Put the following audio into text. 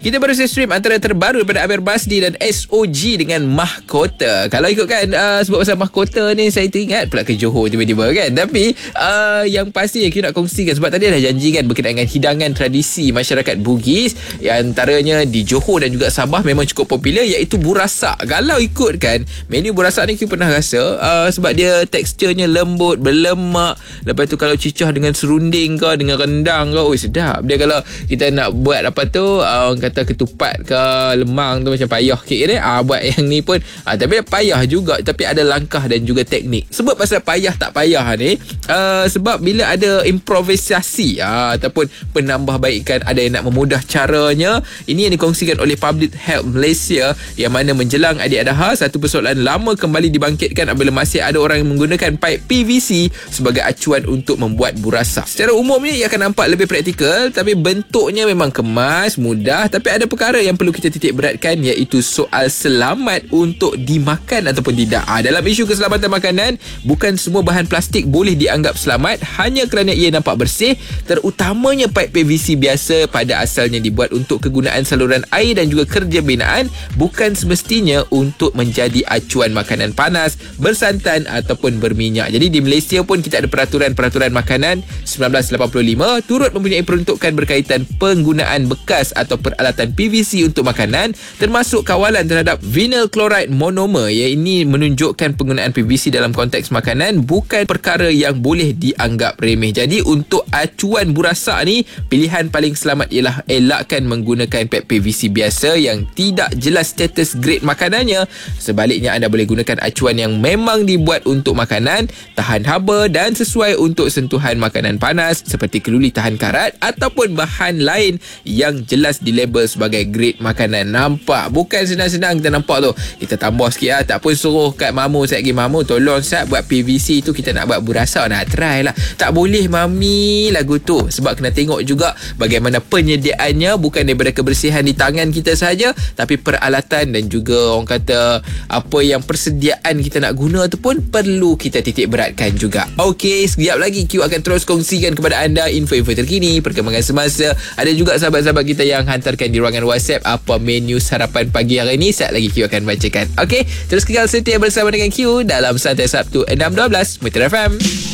Kita baru saja stream antara terbaru daripada Amir Basdi dan SOG dengan Mahkota. Kalau ikutkan sebab pasal Mahkota ni, saya teringat pula ke Johor tiba-tiba kan. Tapi yang pasti yang kita nak kongsikan, sebab tadi dah janjikan berkenaan dengan hidangan tradisi masyarakat Bugis, antaranya di Johor dan juga Sabah memang cukup popular, iaitu burasak. Kalau ikutkan menu burasak ni, kita pernah rasa sebab dia teksturnya lembut, berlemak. Lepas tu kalau cicah dengan serunding ke, dengan rendang ke, sedap. Dia kalau kita nak buat apa tu, orang kata ketupat ke lemang tu macam payah kek ni, buat yang ni pun tapi payah juga, tapi ada langkah dan juga teknik. Sebab pasal payah tak payah ni, sebab bila ada improvisasi ataupun penambahbaikan, ada yang nak memudah caranya. Ini yang dikongsikan oleh Public Health Malaysia, yang mana menjelang Aidiladha, satu persoalan lama kembali dibangkitkan apabila masih ada orang yang menggunakan paip PVC sebagai acuan untuk membuat burasak. Secara umumnya ia akan nampak lebih praktikal, tapi bentuknya memang kemas, mudah. Tapi ada perkara yang perlu kita titik beratkan, iaitu soal selamat untuk dimakan ataupun tidak. Dalam isu keselamatan makanan, bukan semua bahan plastik boleh dianggap selamat hanya kerana ia nampak bersih. Terutamanya paip PVC biasa pada asalnya dibuat untuk kegunaan saluran air dan juga kerja binaan, bukan semestinya untuk menjadi acuan makanan panas, bersantan ataupun berminyak. Jadi di Malaysia pun kita ada peraturan makanan 1985 turut mempunyai peruntukan berkaitan penggunaan bekas atau peralatan PVC untuk makanan, termasuk kawalan terhadap vinyl chloride monomer. Ini menunjukkan penggunaan PVC dalam konteks makanan bukan perkara yang boleh dianggap remeh. Jadi untuk acuan burasak ni, pilihan paling selamat ialah elakkan menggunakan paip PVC biasa yang tidak jelas status grade makanannya. Sebaliknya, anda boleh gunakan acuan yang memang dibuat untuk makanan, tahan haba dan sesuai untuk sentuhan makanan panas, seperti keluli tahan karat ataupun bahan lain yang jelas dilabel sebagai grade makanan. Nampak? Bukan senang-senang kita nampak tu. Kita tambah sikit tak pun suruh kat mamu, saya pergi mamu, tolong Sat buat PVC tu, kita nak buat burasak, nak try lah. Tak boleh mami lagu tu, sebab kena tengok juga bagaimana penyediaannya, bukan daripada kebersihan di tangan kita saja, tapi peralatan dan juga orang kata apa yang persediaan kita nak guna tu pun perlu kita titik beratkan juga. Okey, sekejap lagi Q akan terus kongsikan kepada anda info-info terkini, perkembangan semasa. Ada juga sahabat-sahabat kita yang hantarkan di ruangan WhatsApp apa menu sarapan pagi hari ini. Sekejap lagi Q akan bacakan. Okey, terus kekal setia bersama dengan Q dalam Santai Sabtu 6.12 Metro FM.